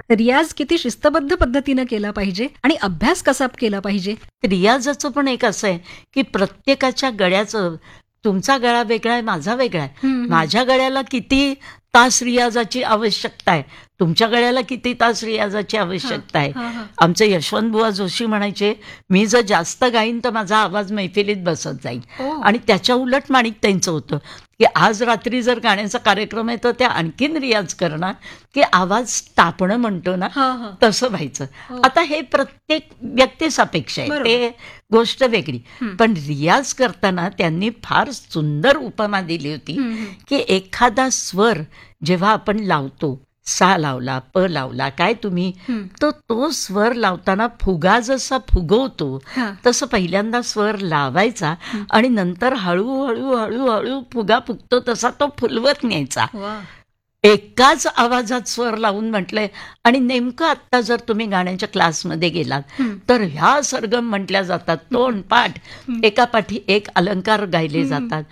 रियाज किती शिस्तबद्ध पद्धतीनं केला पाहिजे आणि अभ्यास कसा केला पाहिजे? रियाजाचं पण एक असं आहे की प्रत्येकाच्या गळ्याचं, तुमचा गळा वेगळा आहे, माझा वेगळा आहे. माझ्या गळ्याला किती तास रियाजाची आवश्यकता आहे, तुमच्या गळ्याला किती तास रियाजाची आवश्यकता आहे. आमचे यशवंत बुवा जोशी म्हणायचे, मी जर जास्त गाईन तर माझा आवाज मैफिलीत बसत जाईल. आणि त्याच्या उलट माणिक त्यांचं होतं की आज रात्री जर गाण्याचा कार्यक्रम आहे तर त्या आणखीन रियाज करणार की आवाज तापणं म्हणतो ना तसं व्हायचं. आता हे प्रत्येक व्यक्तिसापेक्ष आहे, ते गोष्ट वेगळी. पण रियाज करताना त्यांनी फार सुंदर उपमा दिली होती की एखादा स्वर जेव्हा आपण लावतो, सा लावला, प लावला, काय तुम्ही, तो स्वर लावताना फुगा जसा फुगवतो तसं पहिल्यांदा स्वर लावायचा आणि नंतर हळूहळू हळूहळू फुगा फुगतो तसा तो फुलवत न्यायचा. एकाच आवाजात स्वर लावून म्हटलंय. आणि नेमकं आत्ता जर तुम्ही गाण्याच्या क्लासमध्ये गेलात तर ह्या सरगम म्हटल्या जातात, तोंड पाठ एका पाठी एक अलंकार गायले जातात.